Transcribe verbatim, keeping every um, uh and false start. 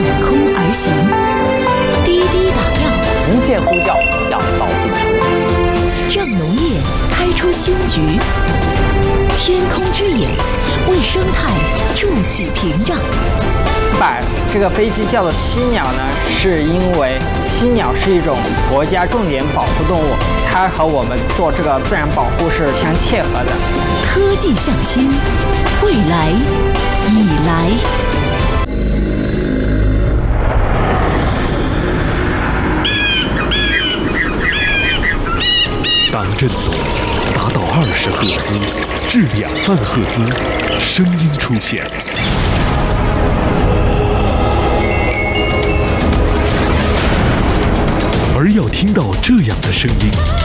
空而行，滴滴打药， 一键呼叫药到病除， 让农业开出新局。天空之眼为生态筑起屏障。 把这个飞机叫做犀鸟呢，是因为犀鸟是一种国家重点保护动物，它和我们做这个自然保护是相切合的。 科技向新，未来已来。 当震动达到二十赫兹至两万赫兹，声音出现。而要听到这样的声音，